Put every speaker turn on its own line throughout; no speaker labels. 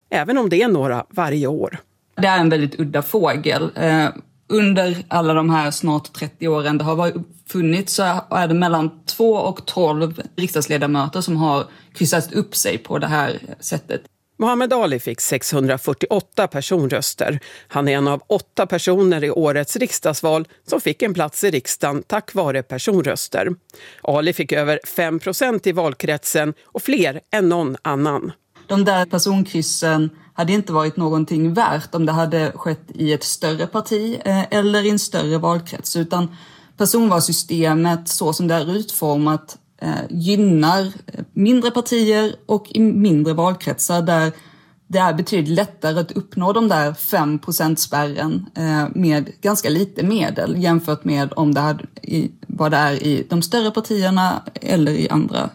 även om det är några varje år.
Det är en väldigt udda fågel. Under alla de här snart 30 åren det har funnits så är det mellan 2 och 12 riksdagsledamöter som har kryssat upp sig på det här sättet.
Muhammed Ali fick 648 personröster. Han är en av 8 personer i årets riksdagsval som fick en plats i riksdagen tack vare personröster. Ali fick över 5% i valkretsen och fler än någon annan.
De där personkryssen hade inte varit någonting värt om det hade skett i ett större parti eller i en större valkrets, utan personvalssystemet så som det är utformat gynnar mindre partier och i mindre valkretsar där det är betydligt lättare att uppnå de där 5%-spärren med ganska lite medel jämfört med om det hade vad det är i de större partierna eller i andra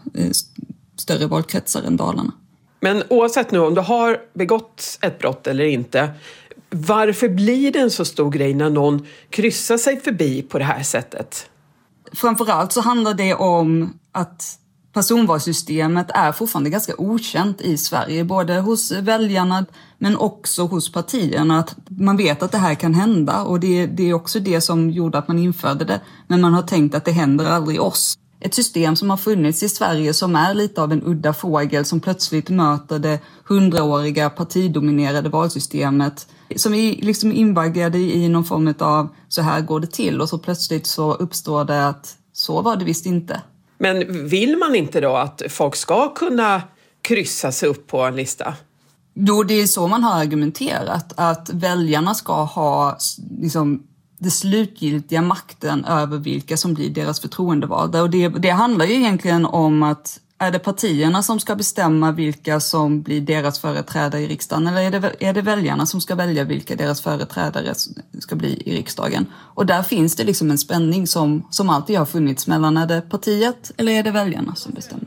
större valkretsar än Dalarna.
Men oavsett nu om du har begått ett brott eller inte, varför blir det en så stor grej när någon kryssar sig förbi på det här sättet?
Framförallt så handlar det om att personvalssystemet är fortfarande ganska okänt i Sverige, både hos väljarna men också hos partierna. Att man vet att det här kan hända och det är också det som gjorde att man införde det, men man har tänkt att det händer aldrig oss. Ett system som har funnits i Sverige som är lite av en udda fågel som plötsligt möter det 100-åriga partidominerade valsystemet som är liksom invaggade i någon form av så här går det till och så plötsligt så uppstår det att så var det visst inte.
Men vill man inte då att folk ska kunna kryssa sig upp på en lista?
Jo, det är så man har argumenterat, att väljarna ska ha liksom det slutgiltiga makten över vilka som blir deras förtroendevalda. Och det handlar ju egentligen om att är det partierna som ska bestämma vilka som blir deras företrädare i riksdagen eller är det väljarna som ska välja vilka deras företrädare ska bli i riksdagen? Och där finns det liksom en spänning som alltid har funnits mellan är det partiet eller är det väljarna som bestämmer.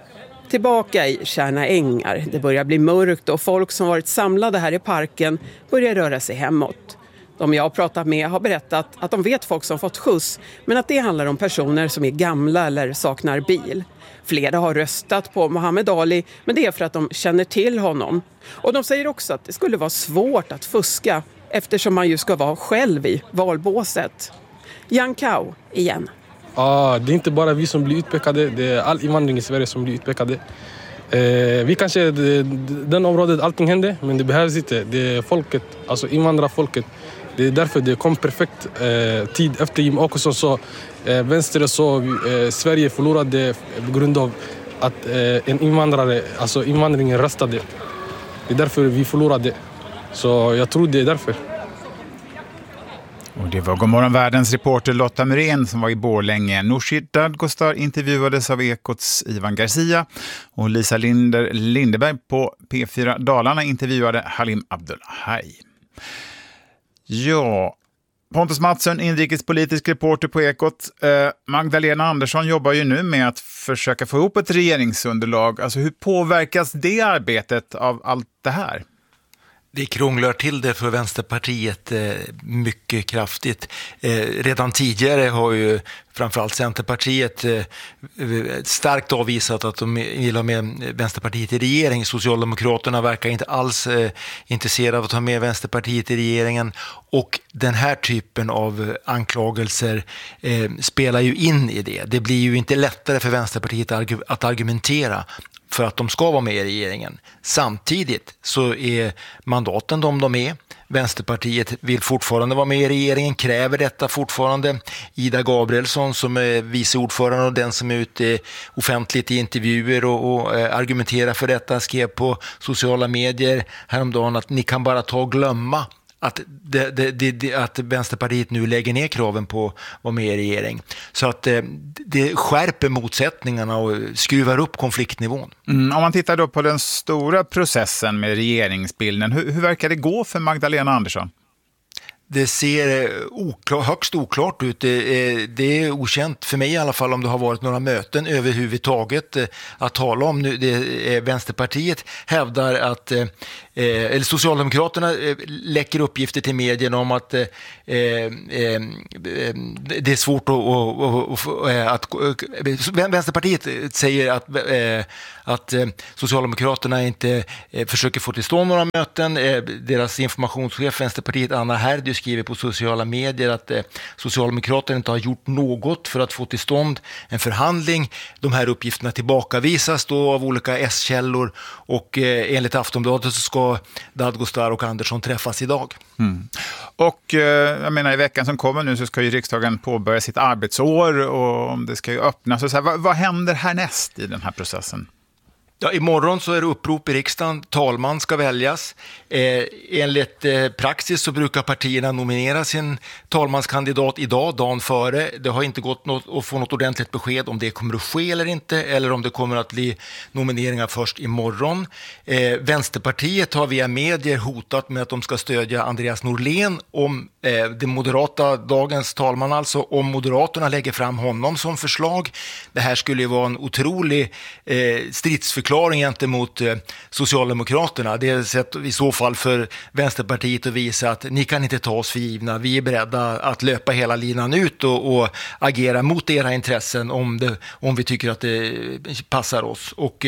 Tillbaka i Tjärna ängar. Det börjar bli mörkt och folk som varit samlade här i parken börjar röra sig hemåt. De jag har pratat med har berättat att de vet folk som fått skjuts, men att det handlar om personer som är gamla eller saknar bil. Flera har röstat på Muhammed Ali, men det är för att de känner till honom. Och de säger också att det skulle vara svårt att fuska eftersom man ju ska vara själv i valbåset. Jan Kau igen.
Det är inte bara vi som blir utpekade, det är all invandring i Sverige som blir utpekade. Vi kanske, den området allting hände, men det behövs inte. Det är folket, alltså invandrarfolket. Det är därför det kom perfekt tid efter Jimmie Åkesson så vänster så Sverige förlorade på grund av att en invandrare, alltså invandringen röstade. Det är därför vi förlorade. Så jag tror det är därför.
Och det var Godmorgon Världens reporter Lotta Myrén som var i Borlänge. Nooshi Dadgostar intervjuades av Ekots Ivan Garcia och Lisa Lindeberg på P4 Dalarna intervjuade Halim Abdullahi. Ja, Pontus Mattsson, inrikespolitisk reporter på Ekot. Magdalena Andersson jobbar ju nu med att försöka få ihop ett regeringsunderlag. Alltså hur påverkas det arbetet av allt det här?
Det krånglar till det för Vänsterpartiet mycket kraftigt. Redan tidigare har ju framförallt Centerpartiet starkt avvisat att de vill ha med Vänsterpartiet i regering. Socialdemokraterna verkar inte alls intresserade av att ha med Vänsterpartiet i regeringen. Och den här typen av anklagelser spelar ju in i det. Det blir ju inte lättare för Vänsterpartiet att argumentera för att de ska vara med i regeringen. Samtidigt så är mandaten de är. Vänsterpartiet vill fortfarande vara med i regeringen, kräver detta fortfarande. Ida Gabrielsson som är vice ordförande och den som är ute offentligt i intervjuer och argumenterar för detta skrev på sociala medier häromdagen att ni kan bara ta och glömma att Vänsterpartiet nu lägger ner kraven på att vara med i regering. Så att det skärper motsättningarna och skruvar upp konfliktnivån.
Om man tittar då på den stora processen med regeringsbilden, hur verkar det gå för Magdalena Andersson?
Det ser högst oklart ut. Det är okänt för mig i alla fall om det har varit några möten överhuvudtaget att tala om. Vänsterpartiet hävdar att eller Socialdemokraterna läcker uppgifter till medierna om att det är svårt att Vänsterpartiet säger att Socialdemokraterna inte försöker få till stånd några möten. Deras informationschef Vänsterpartiet Anna Herdy skriver på sociala medier att Socialdemokraterna inte har gjort något för att få till stånd en förhandling. De här uppgifterna tillbakavisas då av olika S-källor och enligt Aftonbladet så ska Dadgostar och Andersson träffas idag.
Mm. Och jag menar i veckan som kommer nu så ska ju riksdagen påbörja sitt arbetsår och det ska ju öppnas. Och så här, vad händer härnäst i den här processen?
Ja, imorgon så är det upprop i riksdagen. Talman ska väljas. Enligt praxis så brukar partierna nominera sin talmanskandidat idag, dagen före. Det har inte gått att få något ordentligt besked om det kommer att ske eller inte, eller om det kommer att bli nomineringar först imorgon. Vänsterpartiet har via medier hotat med att de ska stödja Andreas Norlén om det moderata, dagens talman alltså, om Moderaterna lägger fram honom som förslag. Det här skulle ju vara en otrolig stridsförklaring gentemot Socialdemokraterna. Det är ett sätt i så fall för Vänsterpartiet att visa att ni kan inte ta oss för givna. Vi är beredda att löpa hela linan ut och agera mot era intressen om vi tycker att det passar oss. Och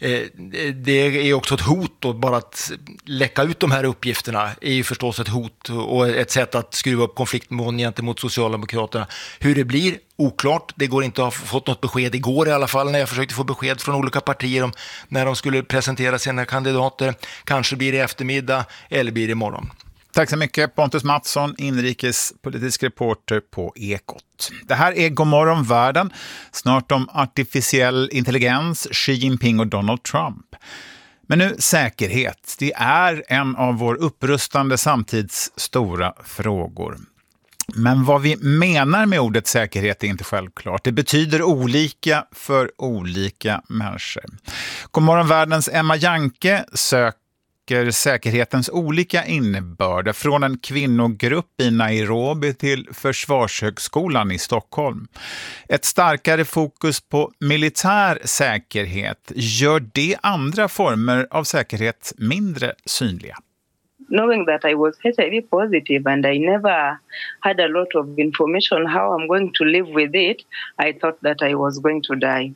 det är också ett hot, och bara att läcka ut de här uppgifterna är ju förstås ett hot och ett sätt att skruva upp konfliktnivån gentemot Socialdemokraterna. Hur det blir oklart. Det går inte att ha fått något besked igår i alla fall när jag försökte få besked från olika partier om när de skulle presentera sina kandidater. Kanske blir det eftermiddag eller blir det imorgon.
Tack så mycket Pontus Mattsson, inrikespolitisk reporter på Ekot. Det här är Godmorgon världen, snart om artificiell intelligens, Xi Jinping och Donald Trump. Men nu säkerhet, det är en av vår upprustande samtids stora frågor. Men vad vi menar med ordet säkerhet är inte självklart. Det betyder olika för olika människor. Godmorgon världens Emma Janke söker säkerhetens olika innebörder från en kvinnogrupp i Nairobi till Försvarshögskolan i Stockholm. Ett starkare fokus på militär säkerhet, gör det andra former av säkerhet mindre synliga?
Knowing that I was HIV positive and I never had a lot of information how I'm going to live with it, I thought that I was going to die.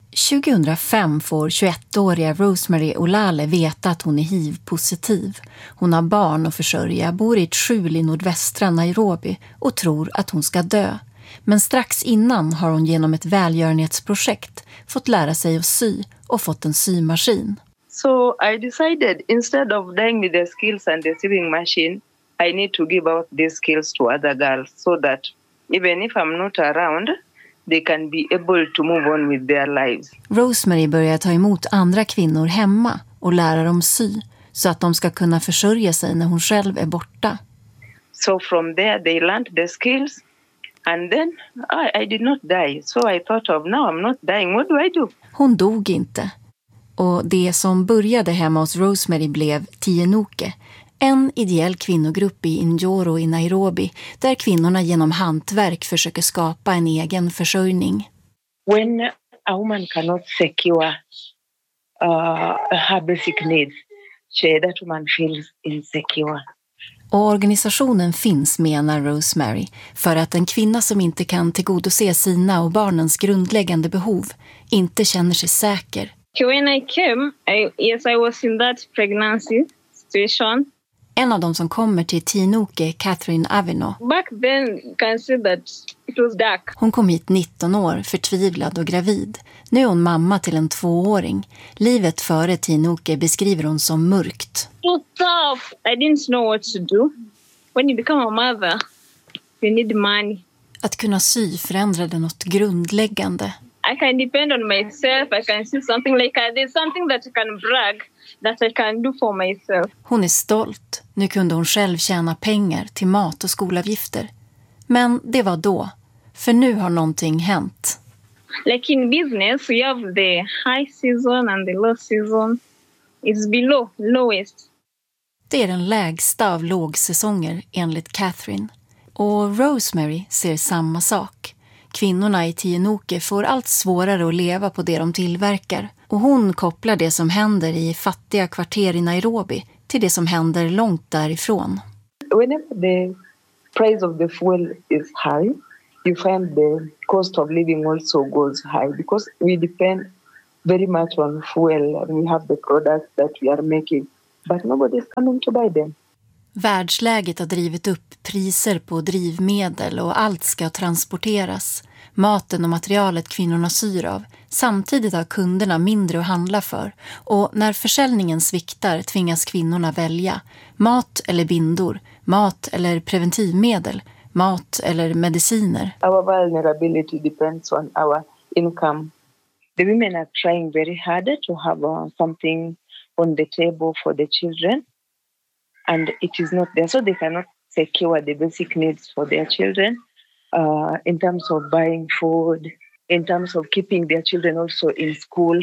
2005 får 21-åriga Rosemary Olale veta att hon är HIV-positiv. Hon har barn att försörja, bor i ett skjul i nordvästra Nairobi och tror att hon ska dö. Men strax innan har hon genom ett välgörenhetsprojekt fått lära sig att sy och fått en symaskin.
So I decided instead of dying with the skills and the sewing machine, I need to give out these skills to other girls so that even if I'm not around, they can be able to move on with their lives.
Rosemary börjar ta emot andra kvinnor hemma och lära dem sy så att de ska kunna försörja sig när hon själv är borta.
So from there they learned the skills and then I did not die. So I thought of now I'm not dying. What do I do?
Hon dog inte. Och det som började hemma hos Rosemary blev Tienoke, en ideell kvinnogrupp i Njoro i Nairobi där kvinnorna genom hantverk försöker skapa en egen försörjning.
When a woman cannot secure her basic needs, that woman feels insecure.
Och organisationen finns, menar Rosemary, för att en kvinna som inte kan tillgodose sina och barnens grundläggande behov inte känner sig säker.
When I came, I was in that pregnancy situation.
En av dem som kommer till Tienoke, Catherine Avino.
Back then, you can see that it was dark.
Hon kom hit 19 år, förtvivlad och gravid. Nu är hon mamma till en 2-åring. Livet före Tienoke beskriver hon som mörkt.
So tough. I didn't know what to do. When you become a mother, you need money.
Att kunna sy förändrade något grundläggande.
I can depend on myself. I can see something like there's something that I can brag that I can do for myself.
Hon är stolt. Nu kunde hon själv tjäna pengar till mat och skolavgifter. Men det var då. För nu har någonting hänt.
Like in business, we have the high season and the low season. It's below, lowest.
Det är den lägsta av lågsäsonger enligt Catherine. Och Rosemary ser samma sak. Kvinnorna i Tienoke får allt svårare att leva på det de tillverkar. Och hon kopplar det som händer i fattiga kvarter i Nairobi till det som händer långt därifrån.
Whenever the price of the fuel is high, you find the cost of living also goes high because we depend very much on fuel and we have the products that we are making, but nobody is coming to buy them.
Världsläget har drivit upp priser på drivmedel och allt ska transporteras. Maten och materialet kvinnorna syr av. Samtidigt har kunderna mindre att handla för. Och när försäljningen sviktar tvingas kvinnorna välja. Mat eller bindor, mat eller preventivmedel, mat eller mediciner.
Our vulnerability depends on our income. The women are trying very hard to have something on the table for the children. And it is not there, so they cannot secure the basic needs for their children in terms of buying food, in terms of keeping their children also in school.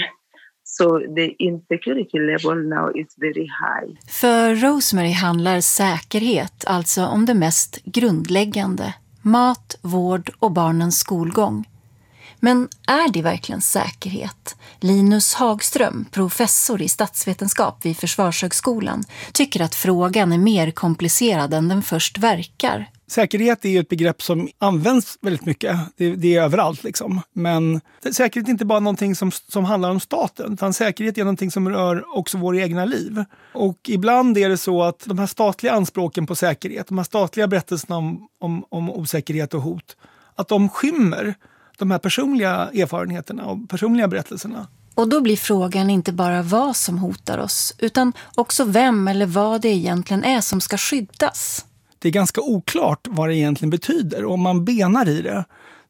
So the insecurity level now is very high.
För Rosemary handlar säkerhet alltså om det mest grundläggande. Mat, vård och barnens skolgång. Men är det verkligen säkerhet? Linus Hagström, professor i statsvetenskap vid Försvarshögskolan, tycker att frågan är mer komplicerad än den först verkar.
Säkerhet är ju ett begrepp som används väldigt mycket. Det är överallt liksom. Men säkerhet är inte bara någonting som handlar om staten, utan säkerhet är någonting som rör också våra egna liv. Och ibland är det så att de här statliga anspråken på säkerhet, de här statliga berättelserna om osäkerhet och hot, att de skymmer de här personliga erfarenheterna och personliga berättelserna.
Och då blir frågan inte bara vad som hotar oss, utan också vem eller vad det egentligen är som ska skyddas.
Det är ganska oklart vad det egentligen betyder. Om man benar i det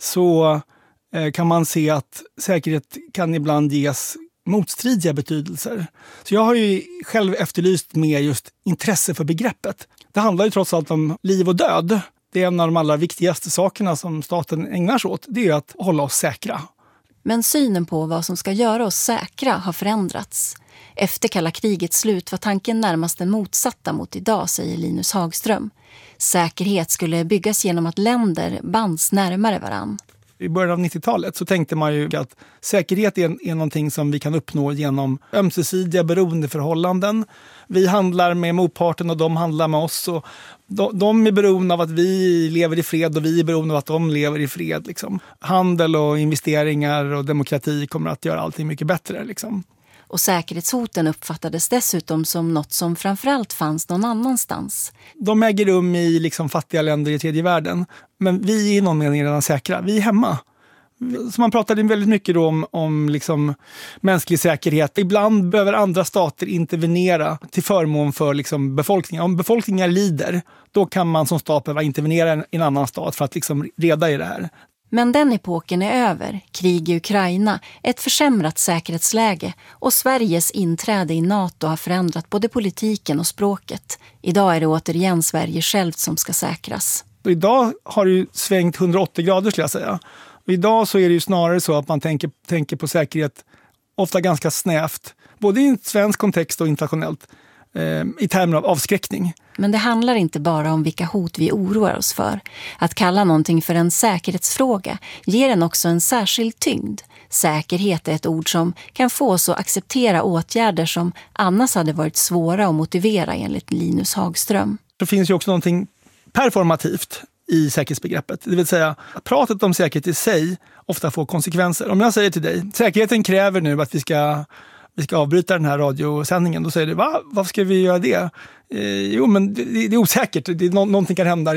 så kan man se att säkerhet kan ibland ges motstridiga betydelser. Så jag har ju själv efterlyst mer just intresse för begreppet. Det handlar ju trots allt om liv och död. Det är en av de allra viktigaste sakerna som staten ägnar sig åt. Det är att hålla oss säkra.
Men synen på vad som ska göra oss säkra har förändrats. Efter kalla krigets slut var tanken närmast den motsatta mot idag, säger Linus Hagström. Säkerhet skulle byggas genom att länder bands närmare varann.
I början av 90-talet så tänkte man ju att säkerhet är någonting som vi kan uppnå genom ömsesidiga beroendeförhållanden. Vi handlar med motparten och de handlar med oss. Och de är beroende av att vi lever i fred och vi är beroende av att de lever i fred. Liksom. Handel och investeringar och demokrati kommer att göra allting mycket bättre. Liksom.
Och säkerhetshoten uppfattades dessutom som något som framförallt fanns någon annanstans.
De äger rum i liksom fattiga länder i tredje världen. Men vi är i någon mening redan säkra. Vi är hemma. Så man pratade väldigt mycket då om liksom mänsklig säkerhet. Ibland behöver andra stater intervenera till förmån för liksom befolkningen. Om befolkningar lider, då kan man som stat behöva intervenera i en annan stat för att liksom reda i det här.
Men den epoken är över. Krig i Ukraina, ett försämrat säkerhetsläge och Sveriges inträde i NATO har förändrat både politiken och språket. Idag är det återigen Sverige självt som ska säkras.
Och idag har det ju svängt 180 grader skulle jag säga. Och idag så är det ju snarare så att man tänker på säkerhet ofta ganska snävt. Både i en svensk kontext och internationellt. I termer av avskräckning.
Men det handlar inte bara om vilka hot vi oroar oss för. Att kalla någonting för en säkerhetsfråga ger den också en särskild tyngd. Säkerhet är ett ord som kan få oss att acceptera åtgärder som annars hade varit svåra att motivera enligt Linus Hagström.
Det finns ju också någonting performativt i säkerhetsbegreppet. Det vill säga att pratet om säkerhet i sig ofta får konsekvenser. Om jag säger till dig, säkerheten kräver nu att vi ska avbryta den här radiosändningen. Då säger du, varför ska vi göra det? Jo, men det är osäkert. Någonting kan hända.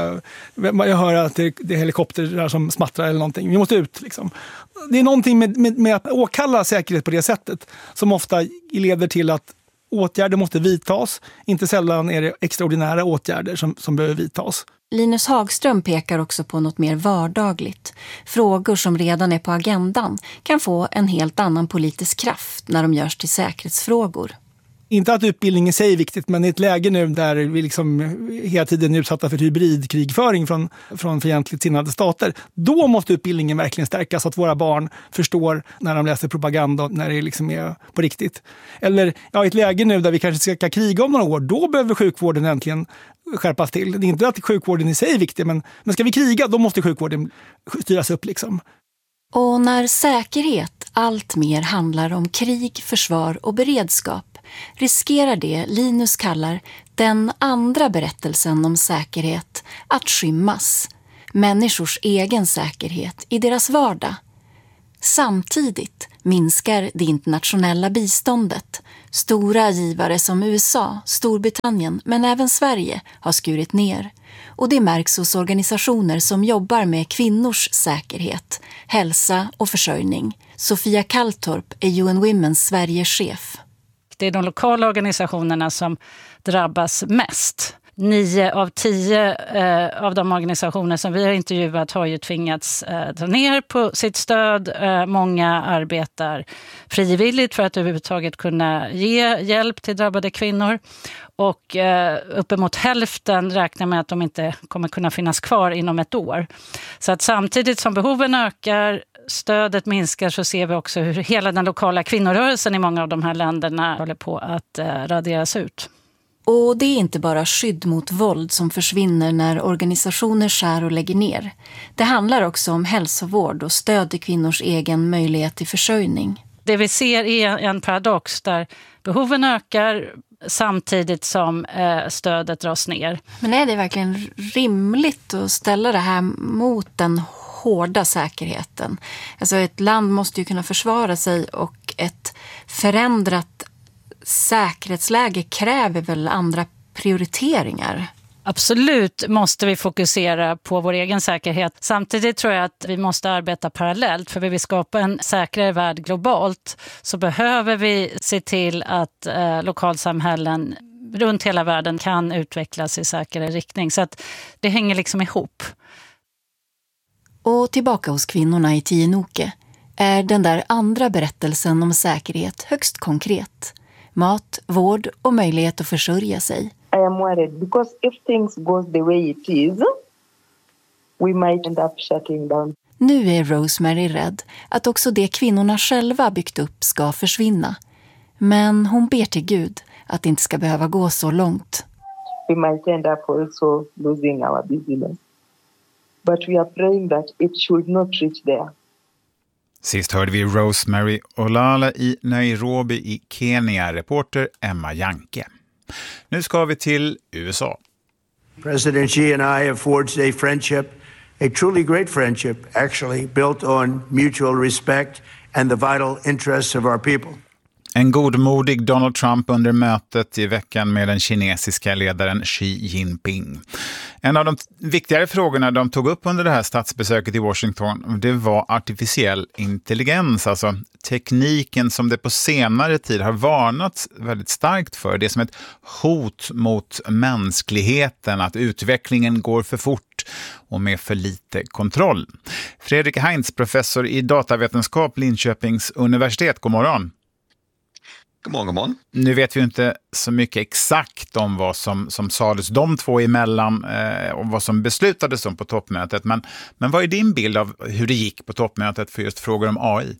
Jag hör att det är helikopter som smattrar eller någonting. Vi måste ut. Liksom. Det är någonting med att åkalla säkerhet på det sättet som ofta leder till att åtgärder måste vidtas. Inte sällan är det extraordinära åtgärder som behöver vidtas.
Linus Hagström pekar också på något mer vardagligt. Frågor som redan är på agendan kan få en helt annan politisk kraft när de görs till säkerhetsfrågor.
Inte att utbildning i sig är viktigt, men i ett läge nu där vi liksom hela tiden är utsatta för hybridkrigföring från fientligt sinnade stater, då måste utbildningen verkligen stärkas så att våra barn förstår när de läser propaganda när det liksom är på riktigt. Eller i ett läge nu där vi kanske ska kriga om några år, då behöver sjukvården äntligen skärpas till. Det är inte att sjukvården i sig är viktig, men ska vi kriga, då måste sjukvården styras upp liksom.
Och när säkerhet allt mer handlar om krig, försvar och beredskap riskerar det Linus kallar den andra berättelsen om säkerhet att skymmas. Människors egen säkerhet i deras vardag. Samtidigt minskar det internationella biståndet. Stora givare som USA, Storbritannien men även Sverige har skurit ner. Och det märks hos organisationer som jobbar med kvinnors säkerhet, hälsa och försörjning. Sofia Kalltorp är UN Women's Sverige-chef.
Det är de lokala organisationerna som drabbas mest. 9 av 10 av de organisationer som vi har intervjuat har ju tvingats dra ner på sitt stöd. Många arbetar frivilligt för att överhuvudtaget kunna ge hjälp till drabbade kvinnor. Och uppemot hälften räknar med att de inte kommer kunna finnas kvar inom ett år. Så att samtidigt som behoven ökar, stödet minskar, så ser vi också hur hela den lokala kvinnorörelsen i många av de här länderna håller på att raderas ut.
Och det är inte bara skydd mot våld som försvinner när organisationer skär och lägger ner. Det handlar också om hälsovård och stöd till kvinnors egen möjlighet till försörjning.
Det vi ser är en paradox där behoven ökar samtidigt som stödet dras ner.
Men är det verkligen rimligt att ställa det här mot den hårda säkerheten? Alltså ett land måste ju kunna försvara sig, och ett förändrat säkerhetsläge kräver väl andra prioriteringar?
Absolut måste vi fokusera på vår egen säkerhet. Samtidigt tror jag att vi måste arbeta parallellt, för vi vill skapa en säkrare värld globalt, så behöver vi se till att lokalsamhällen runt hela världen kan utvecklas i säkrare riktning. Så att det hänger liksom ihop.
Och tillbaka hos kvinnorna i Tienoke är den där andra berättelsen om säkerhet högst konkret. Mat, vård och möjlighet att försörja sig.
I am worried because if things goes the way it is, we might end up shutting down.
Nu är Rosemary rädd att också det kvinnorna själva byggt upp ska försvinna. Men hon ber till Gud att det inte ska behöva gå så långt.
We might end up also losing our business. But we are praying that it should not reach there.
Sist hörde vi Rosemary Olala i Nairobi i Kenya, reporter Emma Janke. Nu ska vi till USA.
President Xi and I have forged a friendship, a truly great friendship, actually, built on mutual respect and the vital interests of our people.
En godmodig Donald Trump under mötet i veckan med den kinesiska ledaren Xi Jinping. En av de viktigare frågorna de tog upp under det här statsbesöket i Washington, det var artificiell intelligens, alltså tekniken som det på senare tid har varnats väldigt starkt för. Det är som ett hot mot mänskligheten, att utvecklingen går för fort och med för lite kontroll. Fredrik Heinz, professor i datavetenskap, Linköpings universitet. God morgon.
God morgon.
Nu vet vi inte så mycket exakt om vad som sades de två emellan och vad som beslutades om på toppmötet. Men vad är din bild av hur det gick på toppmötet för just frågor om AI?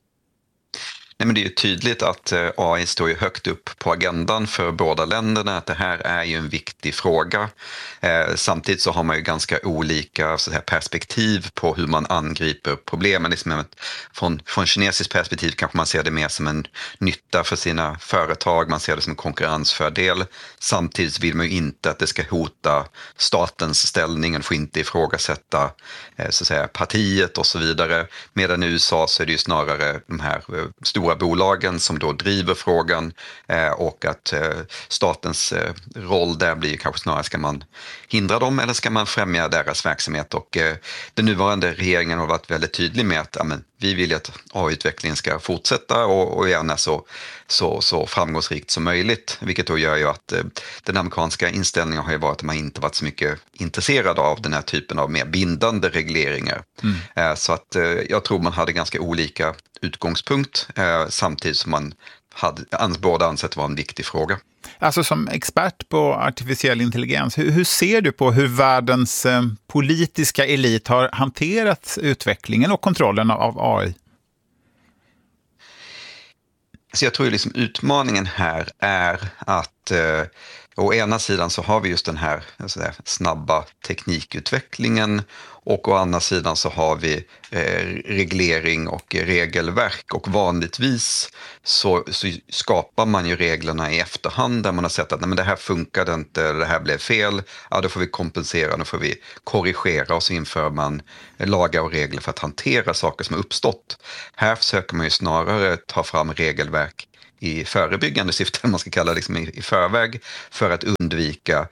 Nej, men det är ju tydligt att AI står ju högt upp på agendan för båda länderna, att det här är ju en viktig fråga. Samtidigt så har man ju ganska olika så här, perspektiv på hur man angriper problemen. Liksom, från kinesiskt perspektiv kanske man ser det mer som en nytta för sina företag, man ser det som en konkurrensfördel. Samtidigt vill man ju inte att det ska hota statens ställning, och får inte ifrågasätta så att säga, partiet och så vidare. Medan i USA så är det ju snarare de här stora bolagen som då driver frågan, och att statens roll där blir kanske snarare, ska man hindra dem eller ska man främja deras verksamhet? Och den nuvarande regeringen har varit väldigt tydlig med att vi vill att AI-utvecklingen ska fortsätta och gärna så framgångsrikt som möjligt, vilket då gör ju att den amerikanska inställningen har ju varit att man inte varit så mycket intresserad av den här typen av mer bindande regleringar. Så att jag tror man hade ganska olika utgångspunkt, samtidigt som man båda ansett vara en viktig fråga.
Alltså som expert på artificiell intelligens, hur ser du på hur världens politiska elit har hanterat utvecklingen och kontrollen av AI?
Så jag tror ju liksom utmaningen här är att att å ena sidan så har vi just den här snabba teknikutvecklingen och å andra sidan så har vi reglering och regelverk, och vanligtvis så skapar man ju reglerna i efterhand där man har sett att nej, men det här funkade inte, det här blev fel, ja, då får vi kompensera, då får vi korrigera, och så inför man lagar och regler för att hantera saker som har uppstått. Här försöker man ju snarare ta fram regelverk i förebyggande syfte, man ska kalla det liksom i förväg, för att undvika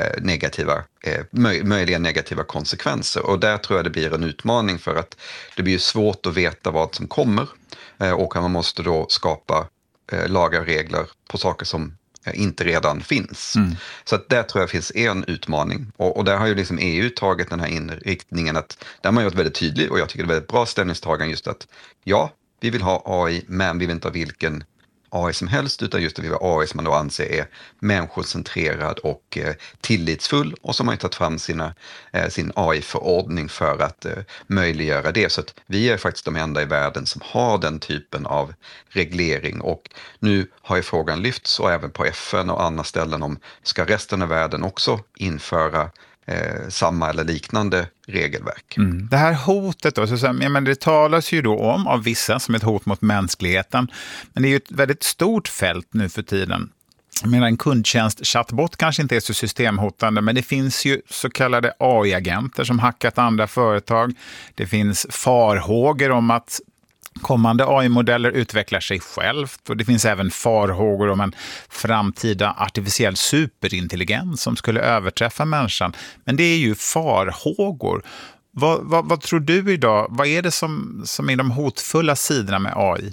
möjliga negativa konsekvenser. Och där tror jag det blir en utmaning, för att det blir svårt att veta vad som kommer, och man måste då skapa lagar och regler på saker som inte redan finns. Så att där tror jag finns en utmaning. Och där har ju liksom EU tagit den här inriktningen, att där man gjort väldigt tydligt, och jag tycker det är väldigt bra ställningstagande, just att ja, vi vill ha AI, men vi vill inte ha vilken AI som helst, utan just det, vi vill ha AI som man då anser är människocentrerad och tillitsfull, och som har tagit fram sin AI-förordning för att möjliggöra det. Så att vi är faktiskt de enda i världen som har den typen av reglering, och nu har ju frågan lyfts, och även på FN och andra ställen, om ska resten av världen också införa samma eller liknande regelverk.
Det här hotet då, det talas ju då om av vissa som ett hot mot mänskligheten, men det är ju ett väldigt stort fält nu för tiden. Jag menar, en kundtjänst chatbot kanske inte är så systemhotande, men det finns ju så kallade AI-agenter som hackat andra företag. Det finns farhågor om att kommande AI-modeller utvecklar sig självt, och det finns även farhågor om en framtida artificiell superintelligens som skulle överträffa människan. Men det är ju farhågor. Vad tror du idag? Vad är det som är de hotfulla sidorna med AI?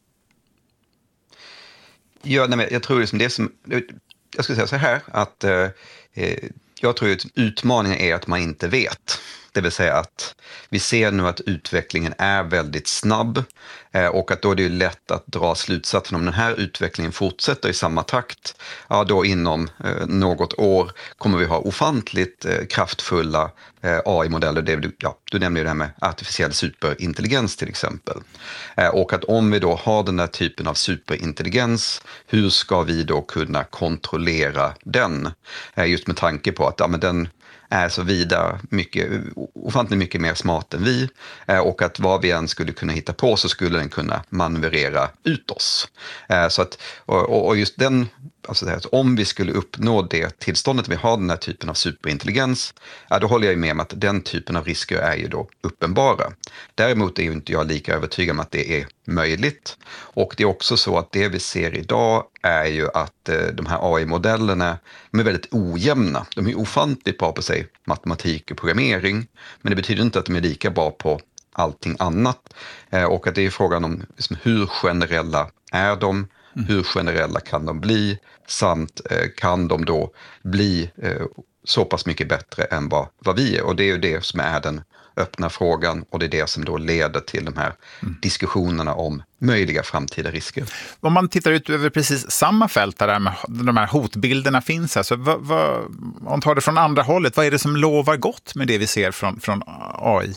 Ja, nej, men jag tror liksom det som... Jag skulle säga så här, att jag tror att utmaningen är att man inte vet. Det vill säga att vi ser nu att utvecklingen är väldigt snabb, och att då är det lätt att dra slutsatsen om den här utvecklingen fortsätter i samma takt. Ja, då inom något år kommer vi ha ofantligt kraftfulla AI-modeller. Du nämnde ju det här med artificiell superintelligens till exempel. Och att om vi då har den här typen av superintelligens, hur ska vi då kunna kontrollera den? Just med tanke på att men den är så ofantligt mycket mer smart än vi, och att vad vi än skulle kunna hitta på så skulle den kunna manövrera ut oss. Så att, och just den, alltså det här, att om vi skulle uppnå det tillståndet vi har den här typen av superintelligens, då håller jag med om att den typen av risker är ju då uppenbara. Däremot är ju inte jag lika övertygad om att det är möjligt. Och det är också så att det vi ser idag är ju att de här AI-modellerna är väldigt ojämna. De är ofantligt bra på sig matematik och programmering, men det betyder inte att de är lika bra på allting annat. Och att det är frågan om liksom, hur generella är de? Hur generella kan de bli? Samt kan de då bli så pass mycket bättre än vad vi är? Och det är ju det som är den öppna frågan, och det är det som då leder till de här diskussionerna om möjliga framtida risker.
Om man tittar ut över precis samma fält där de här hotbilderna finns här, så om man tar det från andra hållet, vad är det som lovar gott med det vi ser från AI?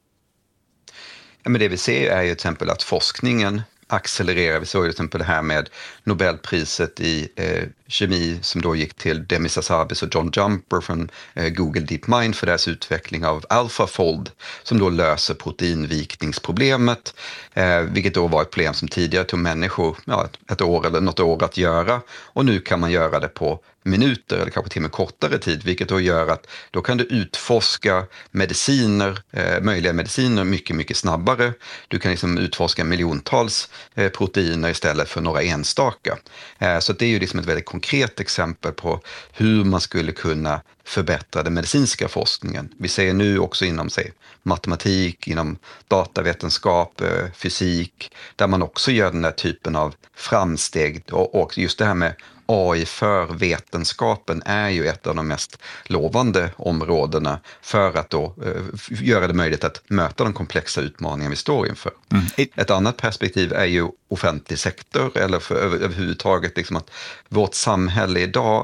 Ja, men det vi ser är ju till exempel att forskningen accelererar. Vi såg ju till exempel det här med Nobelpriset i kemi som då gick till Demis Hassabis och John Jumper från Google DeepMind för deras utveckling av AlphaFold, som då löser proteinvikningsproblemet, vilket då var ett problem som tidigare tog människor ett år eller något år att göra, och nu kan man göra det på minuter eller kanske till och med kortare tid, vilket då gör att då kan du utforska möjliga mediciner mycket, mycket snabbare. Du kan liksom utforska miljontals proteiner istället för några enstaka. Så det är ju liksom ett väldigt konkret exempel på hur man skulle kunna förbättra den medicinska forskningen. Vi ser nu också inom matematik, inom datavetenskap, fysik, där man också gör den här typen av framsteg, och just det här med AI för vetenskapen är ju ett av de mest lovande områdena för att då göra det möjligt att möta de komplexa utmaningar vi står inför. Ett annat perspektiv är ju offentlig sektor, eller överhuvudtaget liksom att vårt samhälle idag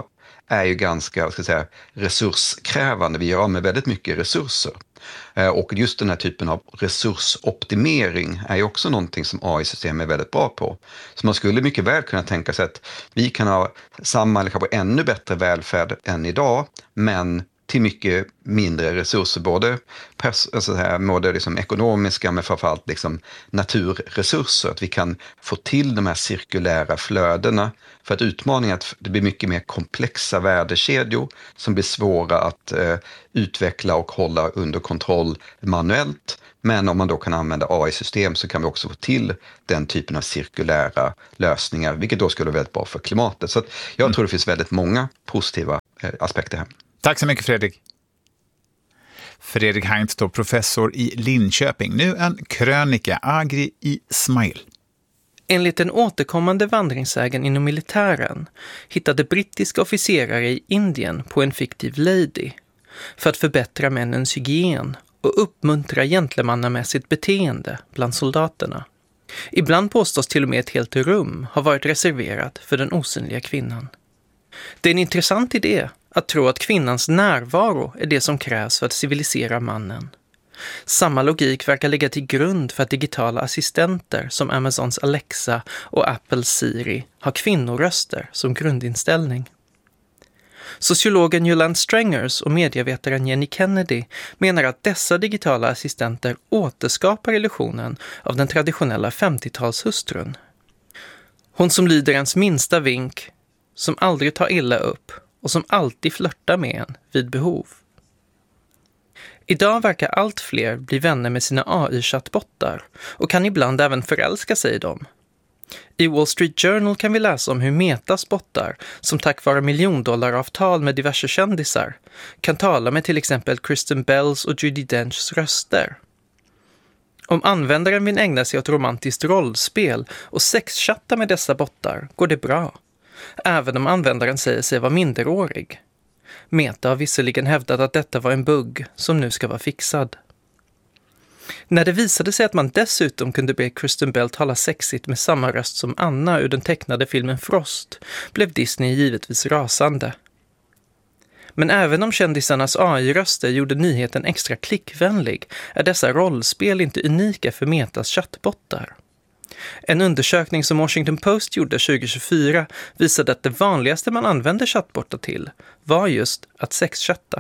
är ju ganska resurskrävande. Vi gör av med väldigt mycket resurser. Och just den här typen av resursoptimering är ju också någonting som AI-system är väldigt bra på. Så man skulle mycket väl kunna tänka sig att vi kan ha samma eller kanske ännu bättre välfärd än idag, men till mycket mindre resurser, både liksom ekonomiska men framförallt liksom naturresurser. Att vi kan få till de här cirkulära flödena. För att utmaningen är att det blir mycket mer komplexa värdekedjor som blir svåra att utveckla och hålla under kontroll manuellt. Men om man då kan använda AI-system så kan vi också få till den typen av cirkulära lösningar, vilket då skulle vara väldigt bra för klimatet. Så att jag tror det finns väldigt många positiva aspekter här.
Tack så mycket, Fredrik. Fredrik Heinz, då professor i Linköping. Nu en krönika, Agri Ismail.
Enligt en återkommande vandringssägen inom militären hittade brittiska officerare i Indien på en fiktiv lady för att förbättra männens hygien och uppmuntra gentlemannamässigt beteende bland soldaterna. Ibland påstås till och med ett helt rum ha varit reserverat för den osynliga kvinnan. Det är en intressant idé att tro att kvinnans närvaro är det som krävs för att civilisera mannen. Samma logik verkar ligga till grund för att digitala assistenter som Amazons Alexa och Apples Siri har kvinnoröster som grundinställning. Sociologen Yolande Strangers och medievetaren Jenny Kennedy menar att dessa digitala assistenter återskapar illusionen av den traditionella 50-talshustrun. Hon som lyder ens minsta vink, som aldrig tar illa upp och som alltid flörtar med en vid behov. Idag verkar allt fler bli vänner med sina AI-chattbottar och kan ibland även förälska sig i dem. I Wall Street Journal kan vi läsa om hur Metas bottar, som tack vare miljondollaravtal med diverse kändisar, kan tala med till exempel Kristen Bells och Judi Denchs röster. Om användaren vill ägna sig åt romantiskt rollspel och sexchatta med dessa bottar går det bra, även om användaren säger sig vara minderårig. Meta har visserligen hävdat att detta var en bugg som nu ska vara fixad. När det visade sig att man dessutom kunde be Kristen Bell tala sexigt med samma röst som Anna ur den tecknade filmen Frost blev Disney givetvis rasande. Men även om kändisarnas AI-röster gjorde nyheten extra klickvänlig är dessa rollspel inte unika för Metas chattbottar. En undersökning som Washington Post gjorde 2024 visade att det vanligaste man använde chattbottar till var just att sexchatta.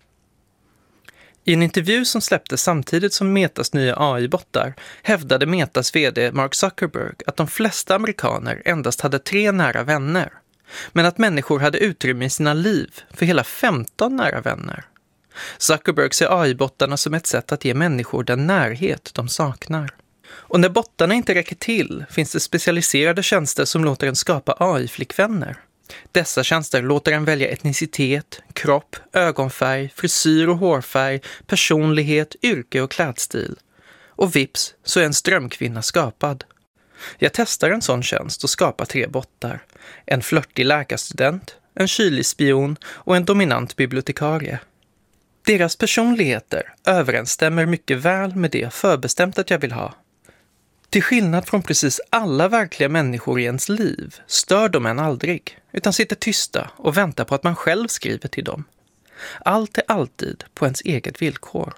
I en intervju som släpptes samtidigt som Metas nya AI-bottar hävdade Metas vd Mark Zuckerberg att de flesta amerikaner endast hade 3 nära vänner, men att människor hade utrymme i sina liv för hela 15 nära vänner. Zuckerberg ser AI-bottarna som ett sätt att ge människor den närhet de saknar. Och när bottarna inte räcker till finns det specialiserade tjänster som låter en skapa AI-flickvänner. Dessa tjänster låter en välja etnicitet, kropp, ögonfärg, frisyr och hårfärg, personlighet, yrke och klädstil. Och vips så är en strömkvinna skapad. Jag testar en sån tjänst och skapar 3 bottar. En flörtig läkarstudent, en kylig spion och en dominant bibliotekarie. Deras personligheter överensstämmer mycket väl med det jag förbestämt att jag vill ha. Till skillnad från precis alla verkliga människor i ens liv stör de en aldrig, utan sitter tysta och väntar på att man själv skriver till dem. Allt är alltid på ens eget villkor.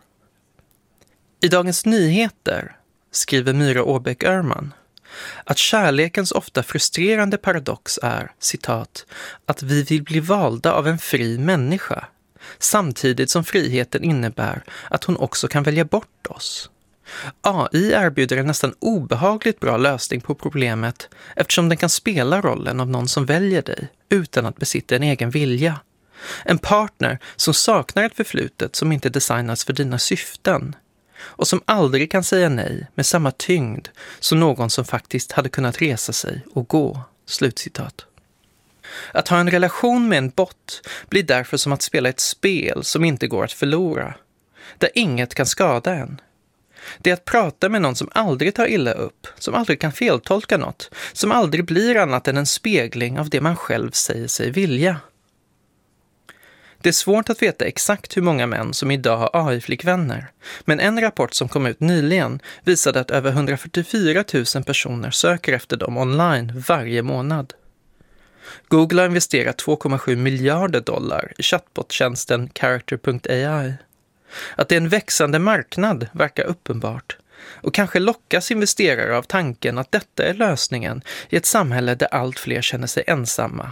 I Dagens Nyheter skriver Myra Åbäck Öhrman att kärlekens ofta frustrerande paradox är, citat, att vi vill bli valda av en fri människa, samtidigt som friheten innebär att hon också kan välja bort oss. AI erbjuder en nästan obehagligt bra lösning på problemet eftersom den kan spela rollen av någon som väljer dig utan att besitta en egen vilja. En partner som saknar ett förflutet som inte designas för dina syften och som aldrig kan säga nej med samma tyngd som någon som faktiskt hade kunnat resa sig och gå. Slutcitat. Att ha en relation med en bot blir därför som att spela ett spel som inte går att förlora, där inget kan skada en. Det är att prata med någon som aldrig tar illa upp, som aldrig kan feltolka något, som aldrig blir annat än en spegling av det man själv säger sig vilja. Det är svårt att veta exakt hur många män som idag har AI-flickvänner, men en rapport som kom ut nyligen visade att över 144 000 personer söker efter dem online varje månad. Google har investerat 2,7 miljarder dollar i chatbottjänsten Character.ai. Att det är en växande marknad verkar uppenbart. Och kanske lockas investerare av tanken att detta är lösningen i ett samhälle där allt fler känner sig ensamma.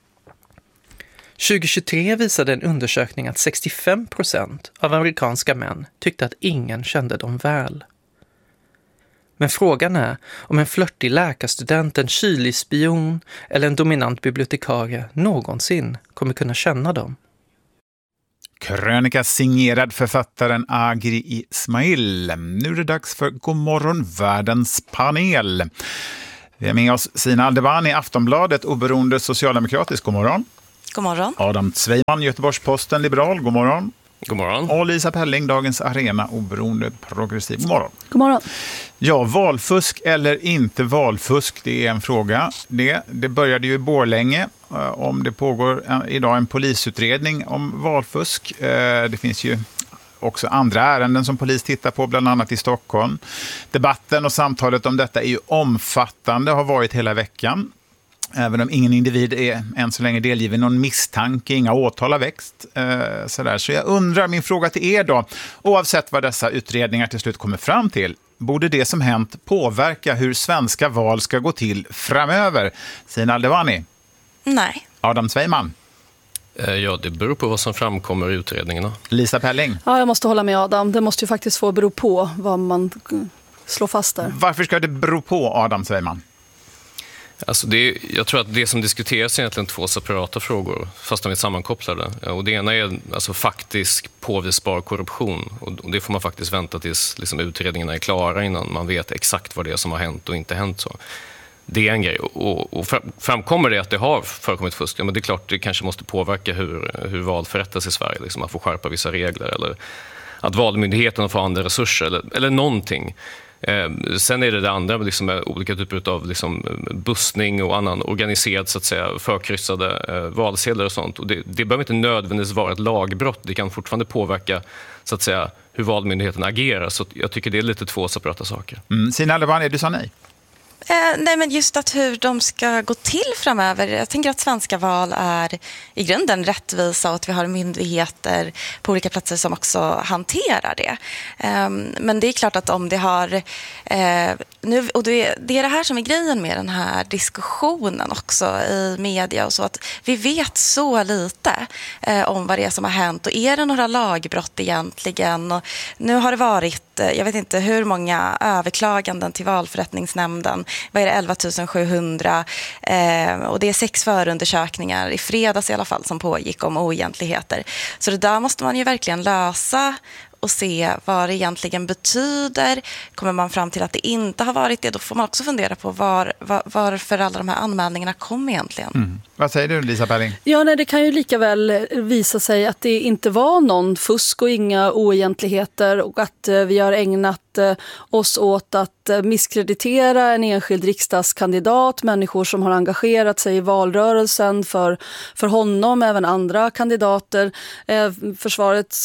2023 visade en undersökning att 65% av amerikanska män tyckte att ingen kände dem väl. Men frågan är om en flörtig läkarstudent, en kylig spion eller en dominant bibliotekarie någonsin kommer kunna känna dem.
Krönika signerad författaren Agri Ismail. Nu är det dags för Godmorgon världens panel. Vi har med oss Sina Aldebani, Aftonbladet, oberoende socialdemokratisk. God morgon.
God morgon.
Adam Sveiman, Göteborgs-Posten, liberal. God morgon.
God morgon.
Och Lisa Pelling, Dagens Arena, oberoende progressiv. God morgon.
God morgon.
Ja, valfusk eller inte valfusk, det är en fråga. Det började ju i Borlänge. Om det pågår idag en polisutredning om valfusk. Det finns ju också andra ärenden som polis tittar på, bland annat i Stockholm. Debatten och samtalet om detta är ju omfattande, har varit hela veckan. Även om ingen individ är än så länge delgiven någon misstanke, inga åtal har växt. Så jag undrar, min fråga till er då, oavsett vad dessa utredningar till slut kommer fram till, borde det som hänt påverka hur svenska val ska gå till framöver? Sina Aldebani?
Nej.
Adam Sveiman?
Ja, det beror på vad som framkommer i utredningarna.
Lisa Pelling?
Ja, jag måste hålla med Adam. Det måste ju faktiskt få bero på vad man slår fast där.
Varför ska det bero på, Adam Sveiman?
Alltså jag tror att det som diskuteras är egentligen två separata frågor, fast de är sammankopplade. Och det ena är alltså faktisk påvisbar korruption. Och det får man faktiskt vänta tills liksom utredningarna är klara innan man vet exakt vad det är som har hänt och inte hänt. Så. Det är en grej. Och framkommer det att det har förekommit fusk, ja, men det är klart det kanske måste påverka hur val förrättas i Sverige. Liksom att få skärpa vissa regler eller att valmyndigheten får andra resurser eller någonting. Sen är det andra liksom, olika typer av liksom, bussning och annan organiserad så att säga, förkryssade valsedlar och sånt. Och det behöver inte nödvändigtvis vara ett lagbrott. Det kan fortfarande påverka så att säga, hur valmyndigheten agerar. Så jag tycker det är lite två separata saker.
Sina Aldebani, du sa nej.
Nej, men just att hur de ska gå till framöver. Jag tänker att svenska val är i grunden rättvisa och att vi har myndigheter på olika platser som också hanterar det. Men det är klart att om det har... nu, och det är det här som är grejen med den här diskussionen också i media och så, att vi vet så lite om vad det är som har hänt och är det några lagbrott egentligen. Och nu har det varit, jag vet inte hur många överklaganden till valförrättningsnämnden. Vad är det, 11 700 och det är 6 förundersökningar i fredags i alla fall som pågick om oegentligheter. Så det där måste man ju verkligen lösa och se vad det egentligen betyder. Kommer man fram till att det inte har varit det, då får man också fundera på varför alla de här anmälningarna kom egentligen.
Vad säger du, Lisa Pelling?
Ja, nej, det kan ju lika väl visa sig att det inte var någon fusk och inga oegentligheter och att vi har ägnat oss åt att misskreditera en enskild riksdagskandidat, människor som har engagerat sig i valrörelsen för honom, även andra kandidater. Försvarets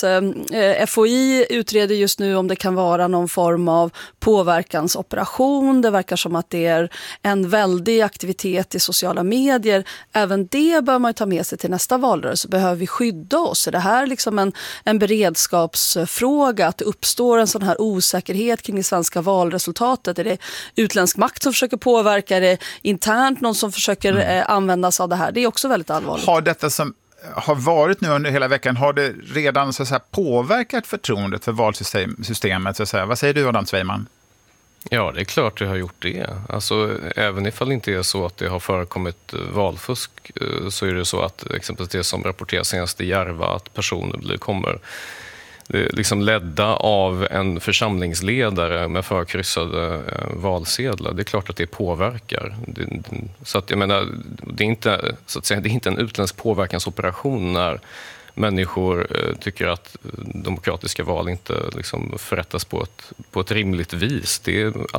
FOI utreder just nu om det kan vara någon form av påverkansoperation. Det verkar som att det är en väldig aktivitet i sociala medier. Även det bör man ta med sig till nästa valrörelse. Behöver vi skydda oss? Är det här liksom en beredskapsfråga? Att det uppstår en sån här osäkerhet kring det svenska valresultatet? Är det utländsk makt som försöker påverka? Är det internt någon som försöker använda sig av det här? Det är också väldigt allvarligt.
Har detta som har varit nu under hela veckan, har det redan så att säga, påverkat förtroendet för valsystemet? Så att säga? Vad säger du, Adam Sveiman?
Ja, det är klart det har gjort det. Alltså, även ifall det inte är så att det har förekommit valfusk så är det så att exempelvis det som rapporteras senast i Järva, att personer kommer liksom ledda av en församlingsledare med förkryssade valsedlar. Det är klart att det påverkar. Så att jag menar, det är inte, så att säga, det är inte en utländsk påverkansoperation när människor tycker att demokratiska val inte liksom förrättas på ett rimligt vis. Det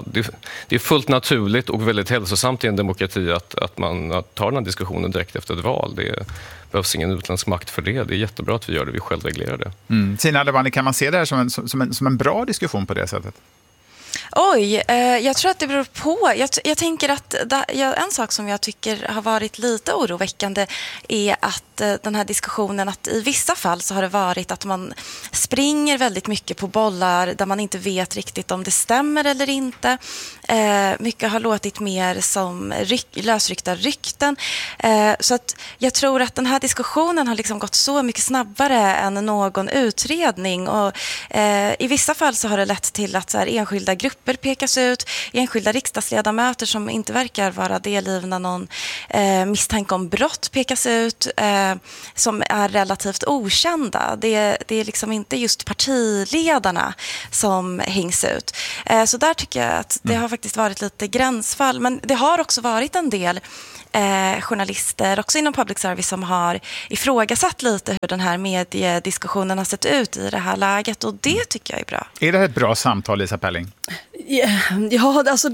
är fullt naturligt och väldigt hälsosamt i en demokrati att man tar den här diskussionen direkt efter ett val. Det behövs ingen utländsk makt för det. Det är jättebra att vi gör det, vi självreglerar det.
Sina Aldebani, kan man se det här som en bra diskussion på det sättet?
Jag tror att det beror på. Jag tänker att en sak som jag tycker har varit lite oroväckande är att den här diskussionen, att i vissa fall så har det varit att man springer väldigt mycket på bollar där man inte vet riktigt om det stämmer eller inte. Mycket har låtit mer som lösryckta rykten. Så att jag tror att den här diskussionen har liksom gått så mycket snabbare än någon utredning. Och i vissa fall så har det lett till att så här, enskilda grupper pekas ut, enskilda riksdagsledamöter som inte verkar vara delgivna någon misstanke om brott pekas ut, som är relativt okända. Det är liksom inte just partiledarna som hängs ut. Så där tycker jag att det har faktiskt varit lite gränsfall. Men det har också varit en del journalister också inom public service som har ifrågasatt lite hur den här mediediskussionen har sett ut i det här läget, och det tycker jag är bra.
Är det ett bra samtal, Lisa Pelling?
Ja, alltså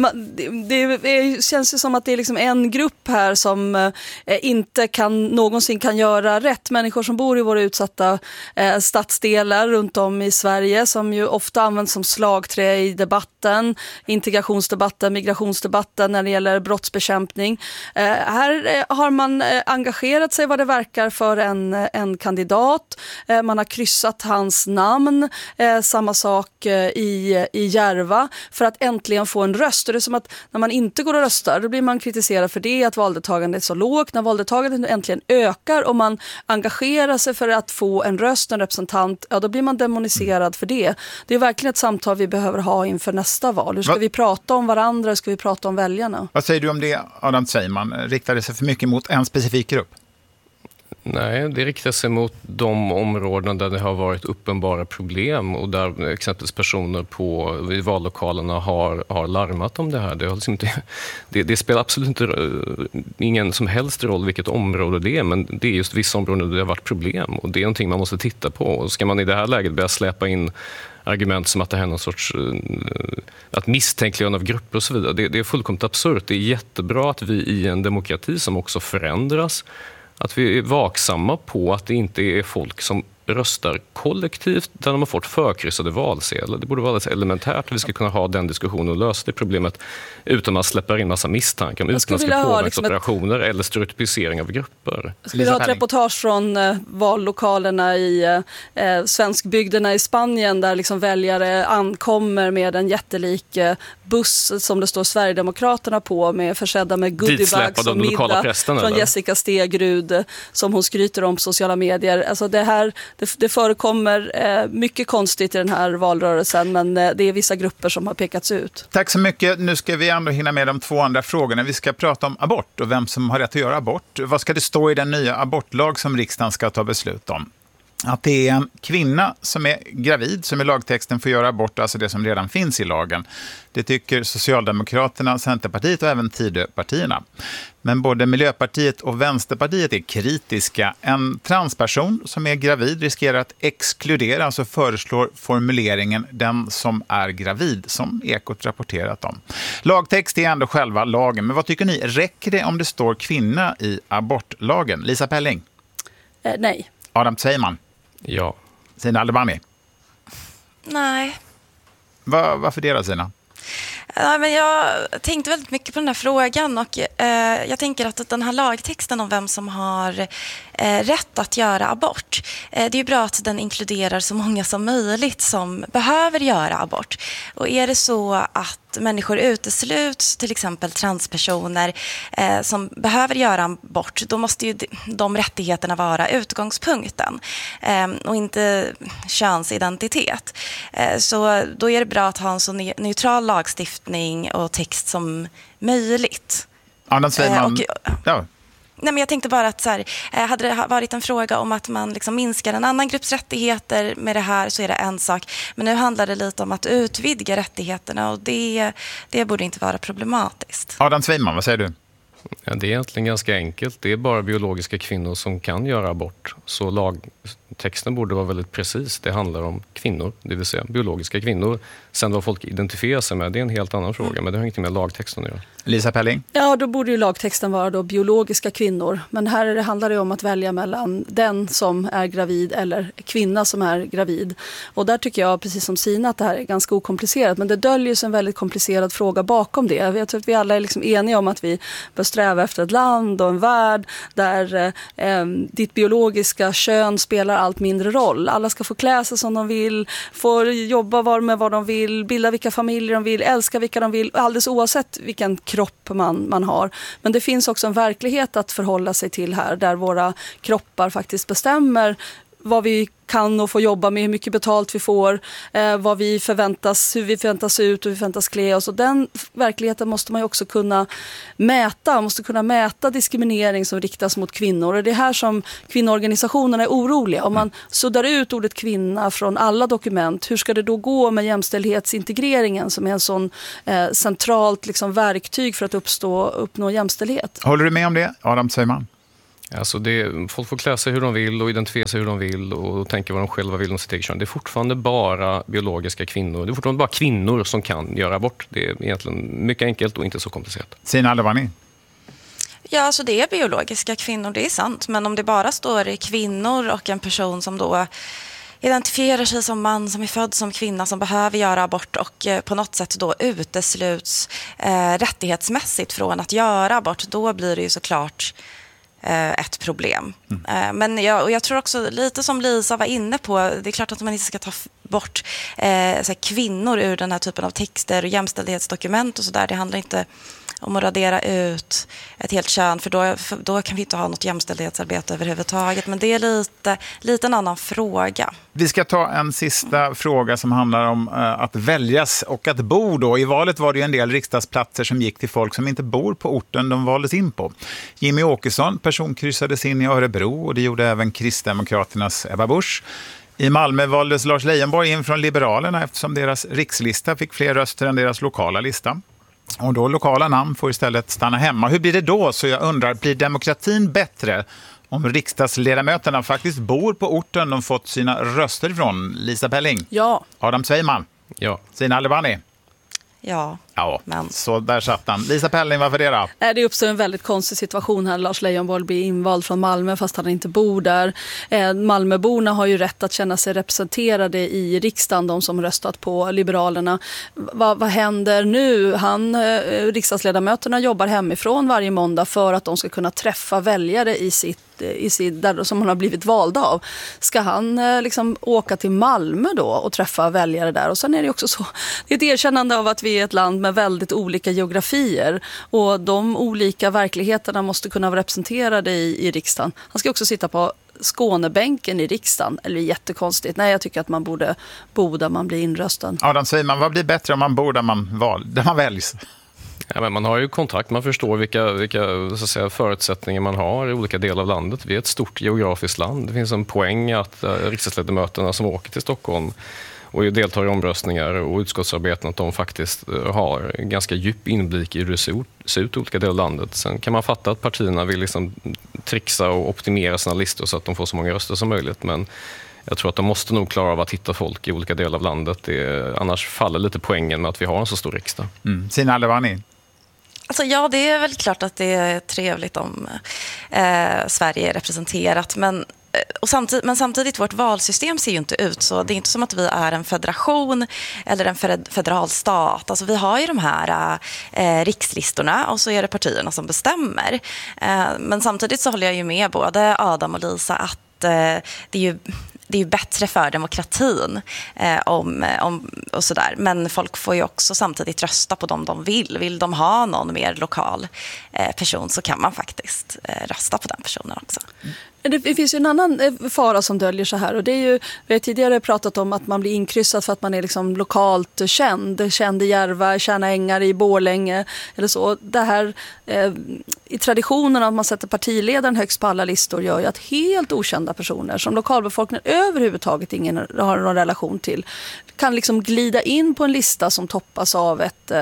det känns ju som att det är liksom en grupp här som inte någonsin kan göra rätt. Människor som bor i våra utsatta stadsdelar runt om i Sverige, som ju ofta används som slagträ i debatten, integrationsdebatten, migrationsdebatten när det gäller brottsbekämpning. Här har man engagerat sig vad det verkar för en kandidat. Man har kryssat hans namn. Samma sak i Järva, för att äntligen få en röst. Och det är som att när man inte går och röstar, då blir man kritiserad för det, att valdeltagandet är så lågt. När valdeltagandet äntligen ökar och man engagerar sig för att få en röst, en representant, ja, då blir man demoniserad för det. Det är verkligen ett samtal vi behöver ha inför nästa val. Hur ska vi prata om varandra? Hur ska vi prata om väljarna?
Vad säger du om det, Adam Sveiman? Riktar det sig för mycket mot en specifik grupp?
Nej, det riktar sig mot de områden där det har varit uppenbara problem och där exempelvis personer i vallokalerna har larmat om det här. Det, liksom inte, det spelar absolut inte ingen som helst roll vilket område det är, men det är just vissa områden där det har varit problem, och det är någonting man måste titta på. Och ska man i det här läget börja släppa in argument som att det här är någon sorts att misstänkliggörande av grupper och så vidare, det är fullkomligt absurt. Det är jättebra att vi i en demokrati som också förändras, att vi är vaksamma på att det inte är folk som röstar kollektivt där de har fått förkryssade valsedlar. Det borde vara alldeles elementärt att vi ska kunna ha den diskussionen och lösa det problemet utan att släppa in massa misstankar om utländska påverkansoperationer eller stereotypisering av grupper.
Jag skulle ha ett reportage från vallokalerna i svenskbygderna i Spanien, där liksom väljare ankommer med en jättelik buss som det står Sverigedemokraterna på, med försedda med goodiebags och middag från Jessica Stegrud som hon skryter om på sociala medier. Alltså det förekommer mycket konstigt i den här valrörelsen, men det är vissa grupper som har pekats ut.
Tack så mycket. Nu ska vi ändå hinna med de 2 andra frågorna. Vi ska prata om abort och vem som har rätt att göra abort. Vad ska det stå i den nya abortlag som riksdagen ska ta beslut om? Att det är en kvinna som är gravid som i lagtexten får göra abort, alltså det som redan finns i lagen. Det tycker Socialdemokraterna, Centerpartiet och även Tidöpartierna. Men både Miljöpartiet och Vänsterpartiet är kritiska. En transperson som är gravid riskerar att exkludera, alltså föreslår formuleringen den som är gravid, som Ekot rapporterat om. Lagtext är ändå själva lagen, men vad tycker ni? Räcker det om det står kvinna i abortlagen? Lisa Pelling?
Nej.
Adam Sveiman?
Ja.
Sina Albani?
Nej.
Varför det då, Sina?
Ja, men jag tänkte väldigt mycket på den här frågan, och jag tänker att den här lagtexten om vem som har rätt att göra abort, det är ju bra att den inkluderar så många som möjligt som behöver göra abort. Och är det så att människor utesluts, till exempel transpersoner som behöver göra abort, då måste ju de rättigheterna vara utgångspunkten och inte könsidentitet. Så då är det bra att ha en så neutral lagstiftning och text som möjligt.
Anna Sveiman, ja.
Nej, men jag tänkte bara att så här, hade det varit en fråga om att man liksom minskar en annan grupps rättigheter med det här, så är det en sak. Men nu handlar det lite om att utvidga rättigheterna, och det borde inte vara problematiskt.
Adam Sveiman, vad säger du?
Ja, det är egentligen ganska enkelt. Det är bara biologiska kvinnor som kan göra abort. Så texten borde vara väldigt precis. Det handlar om kvinnor, det vill säga biologiska kvinnor. Sen vad folk identifierar sig med, det är en helt annan fråga, men det har inget med lagtexten att göra.
Lisa Pelling?
Ja, då borde ju lagtexten vara då biologiska kvinnor. Men här handlar det om att välja mellan den som är gravid eller kvinna som är gravid. Och där tycker jag, precis som Sina, att det här är ganska okomplicerat. Men det döljer sig en väldigt komplicerad fråga bakom det. Jag tror att vi alla är liksom eniga om att vi bör sträva efter ett land och en värld där ditt biologiska kön spelar allt mindre roll. Alla ska få klä sig som de vill, få jobba med vad de vill, bilda vilka familjer de vill, älska vilka de vill, alldeles oavsett vilken kropp man har. Men det finns också en verklighet att förhålla sig till här, där våra kroppar faktiskt bestämmer vad vi kan och får jobba med, hur mycket betalt vi får, vad vi förväntas, hur vi förväntas ut och hur vi förväntas klä oss. Och den verkligheten måste man ju också kunna mäta. Man måste kunna mäta diskriminering som riktas mot kvinnor. Och det är här som kvinnoorganisationerna är oroliga. Om man suddar ut ordet kvinna från alla dokument, hur ska det då gå med jämställdhetsintegreringen som är en sån centralt liksom verktyg för att uppnå jämställdhet?
Håller du med om det, Adam Svejman?
Alltså folk får klä sig hur de vill och identifiera sig hur de vill och tänka vad de själva vill om sitt eget kön. Det är fortfarande bara biologiska kvinnor. Det är fortfarande bara kvinnor som kan göra abort. Det är egentligen mycket enkelt och inte så komplicerat.
Sina Alevani?
Ja, alltså det är biologiska kvinnor, det är sant. Men om det bara står kvinnor och en person som då identifierar sig som man, som är född som kvinna, som behöver göra abort och på något sätt då utesluts rättighetsmässigt från att göra abort, då blir det ju såklart ett problem. Men jag tror också, lite som Lisa var inne på, det är klart att man inte ska ta bort kvinnor ur den här typen av texter och jämställdhetsdokument och sådär. Det handlar inte om att radera ut ett helt kön, för då kan vi inte ha något jämställdhetsarbete överhuvudtaget. Men det är lite en annan fråga.
Vi ska ta en sista fråga som handlar om att väljas och att bo då. I valet var det ju en del riksdagsplatser som gick till folk som inte bor på orten de valdes in på. Jimmy Åkesson personkryssades in i Örebro och det gjorde även Kristdemokraternas Ebba Busch. I Malmö valdes Lars Leijonborg in från Liberalerna eftersom deras rikslista fick fler röster än deras lokala lista. Och då lokala namn får istället stanna hemma. Hur blir det då? Så jag undrar, blir demokratin bättre om riksdagsledamöterna faktiskt bor på orten de fått sina röster ifrån? Lisa Pelling?
Ja.
Adam Svejman?
Ja.
Sina Alevani?
Ja. Men.
Så där satt han. Lisa Pelling, varför det då?
Det uppstår en väldigt konstig situation här. Lars Leijonborg blir invald från Malmö fast han inte bor där. Malmöborna har ju rätt att känna sig representerade i riksdagen, de som röstat på Liberalerna. Vad händer nu? Riksdagsledamöterna jobbar hemifrån varje måndag för att de ska kunna träffa väljare i sitt där som han har blivit vald av. Ska han liksom åka till Malmö då och träffa väljare där? Och sen är det också så, det är ett erkännande av att vi är ett land med väldigt olika geografier och de olika verkligheterna måste kunna vara representerade i riksdagen. Han ska också sitta på Skånebänken i riksdagen, eller jättekonstigt. Nej, jag tycker att man borde bo där man blir inröstad.
Adam Svejman, vad blir bättre om man bor där man väljs?
Ja, men man har ju kontakt, man förstår vilka så att säga, förutsättningar man har i olika delar av landet. Vi är ett stort geografiskt land. Det finns en poäng att riksdagsledamöterna som åker till Stockholm och deltar i omröstningar och utskottsarbeten, att de faktiskt har ganska djup inblick i hur det ser ut i olika delar av landet. Sen kan man fatta att partierna vill liksom trixa och optimera sina listor så att de får så många röster som möjligt, men jag tror att de måste nog klara av att hitta folk i olika delar av landet. Annars faller lite poängen med att vi har en så stor riksdag.
Sina Alevani?
Alltså, ja, det är väl klart att det är trevligt om Sverige är representerat, men samtidigt, vårt valsystem ser ju inte ut så. Det är inte som att vi är en federation eller en federal stat. Alltså, vi har ju de här rikslistorna och så är det partierna som bestämmer. Men samtidigt så håller jag ju med både Adam och Lisa att det är ju bättre för demokratin och sådär. Men folk får ju också samtidigt rösta på dem de vill. Vill de ha någon mer lokal person så kan man faktiskt rösta på den personen också.
Det finns ju en annan fara som döljer så här, och det är ju, vi har tidigare pratat om att man blir inkryssad för att man är liksom lokalt känd i Järva, Tjärna Ängar, i Borlänge eller så. Det här i traditionen att man sätter partiledaren högst på alla listor gör ju att helt okända personer som lokalbefolkningen överhuvudtaget ingen har någon relation till kan liksom glida in på en lista som toppas av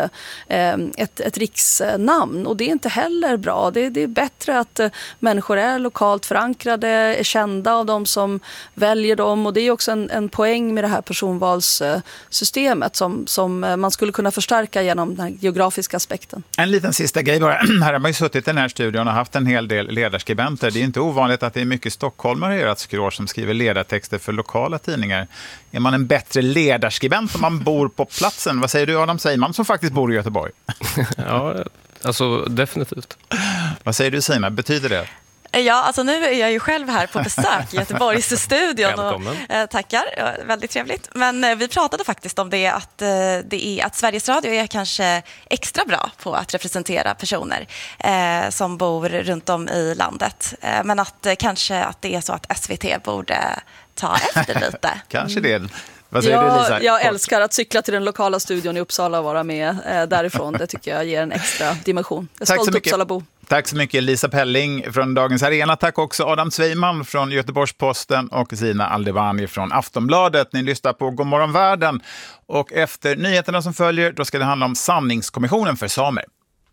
ett riksnamn, och det är inte heller bra. Det är bättre att människor är lokalt förankrade förankrade, är kända av de som väljer dem. Och det är också en poäng med det här personvalssystemet som man skulle kunna förstärka genom den här geografiska aspekten.
En liten sista grej bara. Här har man ju suttit i den här studion och haft en hel del ledarskribenter. Det är inte ovanligt att det är mycket stockholmare i ert skrår som skriver ledartexter för lokala tidningar. Är man en bättre ledarskribent om man bor på platsen? Vad säger du, Adam Seiman, som faktiskt bor i Göteborg?
Ja, alltså definitivt.
Vad säger du, Sina? Betyder det?
Ja, alltså nu är jag ju själv här på besök i Göteborgsstudion.
Välkommen.
Tackar, väldigt trevligt. Men vi pratade faktiskt om det att Sveriges Radio är kanske extra bra på att representera personer som bor runt om i landet. Men att kanske att det är så att SVT borde ta efter lite.
Kanske det. Vad säger du, Lisa?
Jag älskar att cykla till den lokala studion i Uppsala och vara med därifrån. Det tycker jag ger en extra dimension. Jag är stolt Uppsalabo.
Tack så mycket, Lisa Pelling från Dagens Arena. Tack också Adam Sveiman från Göteborgs-Posten och Zina Aldebani från Aftonbladet. Ni lyssnar på Godmorgon Världen. Och efter nyheterna som följer, då ska det handla om sanningskommissionen för samer.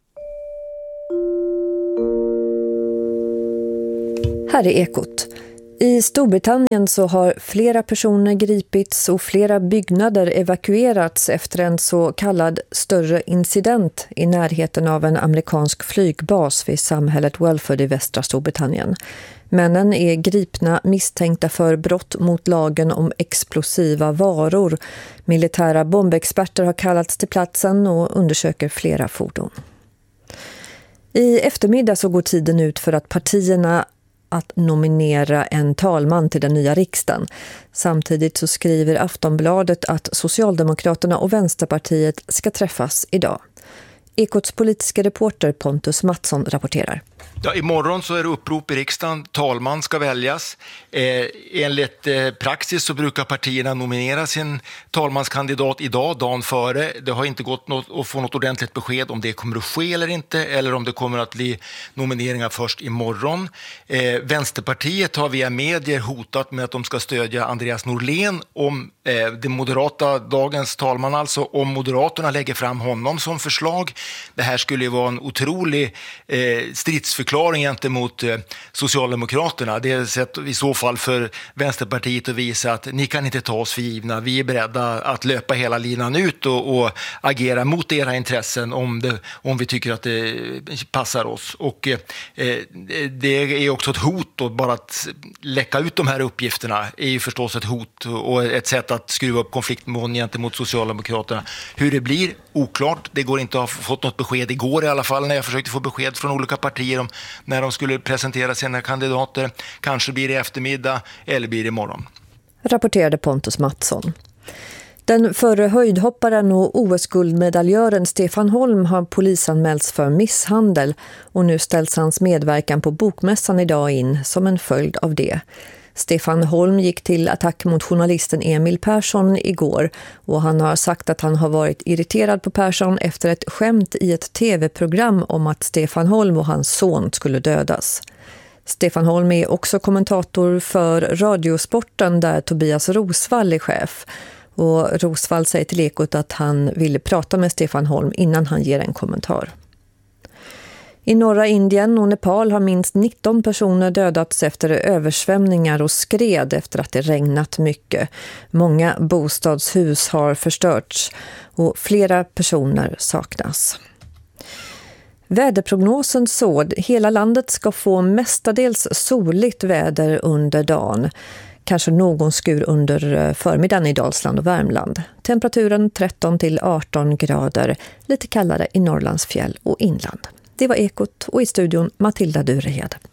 Här är Ekot. I Storbritannien så har flera personer gripits och flera byggnader evakuerats efter en så kallad större incident i närheten av en amerikansk flygbas vid samhället Welford i västra Storbritannien. Männen är gripna misstänkta för brott mot lagen om explosiva varor. Militära bombexperter har kallats till platsen och undersöker flera fordon. I eftermiddag så går tiden ut för att partierna att nominera en talman till den nya riksdagen. Samtidigt så skriver Aftonbladet att Socialdemokraterna och Vänsterpartiet ska träffas idag. Ekots politiska reporter Pontus Mattsson rapporterar.
Ja, imorgon så är det upprop i riksdagen. Talman ska väljas. Enligt praxis så brukar partierna nominera sin talmanskandidat idag, dagen före. Det har inte gått att få något ordentligt besked om det kommer att ske eller inte, eller om det kommer att bli nomineringar först imorgon. Vänsterpartiet har via medier hotat med att de ska stödja Andreas Norlén om det moderata, dagens talman alltså, om Moderaterna lägger fram honom som förslag. Det här skulle ju vara en otrolig stridsförklaring gentemot Socialdemokraterna. Det är ett sätt i så fall för Vänsterpartiet att visa att ni kan inte ta oss för givna. Vi är beredda att löpa hela linan ut och agera mot era intressen om vi tycker att det passar oss. Och det är också ett hot, och bara att läcka ut de här uppgifterna är ju förstås ett hot och ett sätt att skruva upp konfliktnivån gentemot Socialdemokraterna. Hur det blir, oklart. Det går inte att ha fått något besked igår i alla fall, när jag försökte få besked från olika partier om när de skulle presentera sina kandidater. Kanske blir det eftermiddag eller blir det imorgon.
Rapporterade Pontus Mattsson. Den förre höjdhopparen och OS-guldmedaljören Stefan Holm har polisanmälts för misshandel, och nu ställs hans medverkan på Bokmässan idag in som en följd av det. Stefan Holm gick till attack mot journalisten Emil Persson igår, och han har sagt att han har varit irriterad på Persson efter ett skämt i ett tv-program om att Stefan Holm och hans son skulle dödas. Stefan Holm är också kommentator för Radiosporten där Tobias Rosvall är chef. Och Rosvall säger till Ekot att han ville prata med Stefan Holm innan han ger en kommentar. I norra Indien och Nepal har minst 19 personer dödats efter översvämningar och skred efter att det regnat mycket. Många bostadshus har förstörts och flera personer saknas. Väderprognosen såg hela landet ska få mestadels soligt väder under dagen. Kanske någon skur under förmiddagen i Dalsland och Värmland. Temperaturen 13 till 18 grader, lite kallare i Norrlands fjäll och inland. Det var Ekot, och i studion Matilda Durehed.